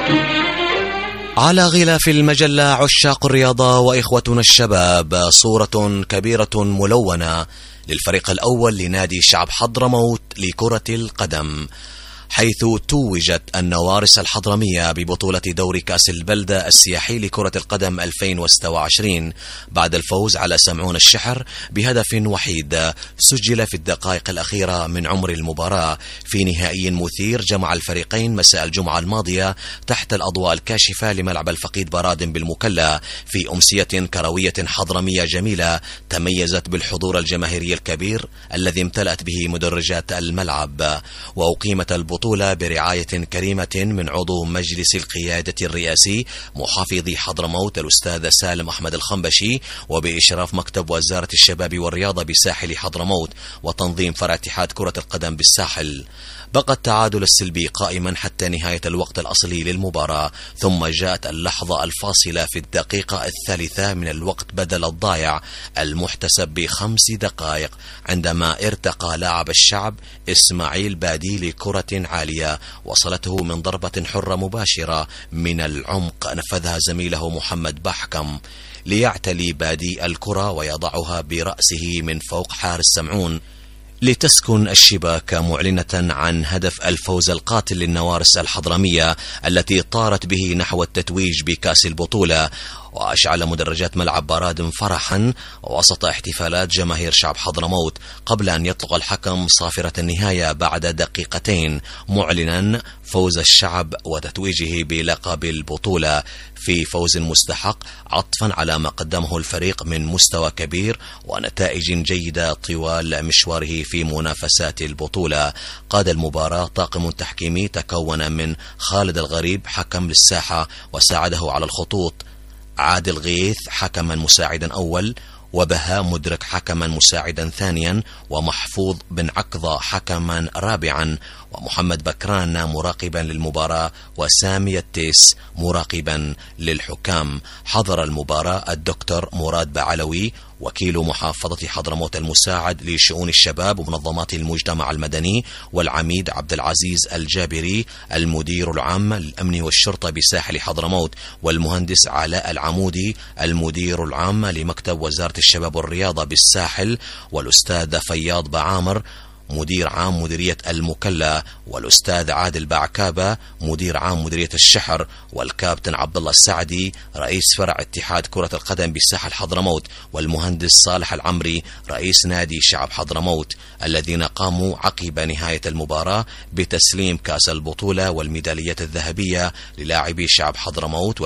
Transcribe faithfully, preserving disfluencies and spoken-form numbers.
على غلاف المجلة عشاق الرياضة وإخوتنا الشباب صورة كبيرة ملونة للفريق الأول لنادي شعب حضرموت لكرة القدم، حيث توجت النوارس الحضرمية ببطولة دوري كأس البلدة السياحي لكرة القدم ألفين وستة وعشرين بعد الفوز على سمعون الشحر بهدف وحيد سجل في الدقائق الأخيرة من عمر المباراة في نهائي مثير جمع الفريقين مساء الجمعة الماضية تحت الأضواء الكاشفة لملعب الفقيد برادن بالمكلا في أمسية كروية حضرمية جميلة تميزت بالحضور الجماهيري الكبير الذي امتلأت به مدرجات الملعب. وأقيمت البطولة برعاية كريمة من عضو مجلس القيادة الرئاسي محافظي حضرموت الأستاذ سالم أحمد الخنبشي، وبإشراف مكتب وزارة الشباب والرياضة بساحل حضرموت وتنظيم فرع اتحاد كرة القدم بالساحل. بقى التعادل السلبي قائما حتى نهاية الوقت الأصلي للمباراة، ثم جاءت اللحظة الفاصلة في الدقيقة الثالثة من الوقت بدل الضايع المحتسب بخمس دقائق عندما ارتقى لاعب الشعب إسماعيل بادي لكرة عالية وصلته من ضربة حرة مباشرة من العمق نفذها زميله محمد بحكم ليعتلي بادي الكرة ويضعها برأسه من فوق حارس سمعون لتسكن الشباك، معلنة عن هدف الفوز القاتل للنوارس الحضرمية التي طارت به نحو التتويج بكأس البطولة. وأشعل مدرجات ملعب برادن فرحا وسط احتفالات جماهير شعب حضرموت قبل أن يطلق الحكم صافرة النهاية بعد دقيقتين معلنا فوز الشعب وتتويجه بلقب البطولة في فوز مستحق عطفا على ما قدمه الفريق من مستوى كبير ونتائج جيدة طوال مشواره في منافسات البطولة. قاد المباراة طاقم تحكيمي تكون من خالد الغريب حكم للساحة، وساعده على الخطوط عادل غيث حكما مساعدا أول، وبهاء مدرك حكما مساعدا ثانيا، ومحفوظ بن عكظة حكما رابعا، ومحمد بكران مراقبا للمباراة، وسامي التيس مراقبا للحكام. حضر المباراة الدكتور مراد بعلوي وكيل محافظة حضرموت المساعد لشؤون الشباب ومنظمات المجتمع المدني، والعميد عبد العزيز الجابري المدير العام للأمن والشرطة بساحل حضرموت، والمهندس علاء العمودي المدير العام لمكتب وزارة الشباب والرياضة بالساحل، والأستاذ فياض بعامر مدير عام مديرية المكلا، والأستاذ عادل بعكابة مدير عام مديرية الشحر، والكابتن عبد الله السعدي رئيس فرع اتحاد كرة القدم بالساحل حضرموت، والمهندس صالح العمري رئيس نادي شعب حضرموت، الذين قاموا عقب نهاية المباراة بتسليم كأس البطولة والميدالية الذهبية للاعبي شعب حضرموت